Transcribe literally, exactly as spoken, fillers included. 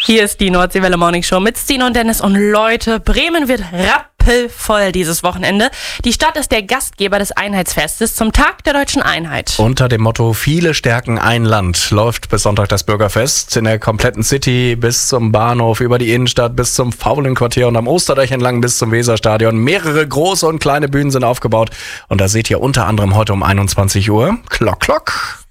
Hier ist die Nordseewelle Morning Show mit Stine und Dennis. Und Leute, Bremen wird rappelvoll dieses Wochenende. Die Stadt ist der Gastgeber des Einheitsfestes zum Tag der deutschen Einheit. Unter dem Motto Viele stärken ein Land läuft bis Sonntag das Bürgerfest in der kompletten City bis zum Bahnhof, über die Innenstadt bis zum Faulenquartier und am Osterdeich entlang bis zum Weserstadion. Mehrere große und kleine Bühnen sind aufgebaut und da seht ihr unter anderem heute um einundzwanzig Uhr Klock Klock.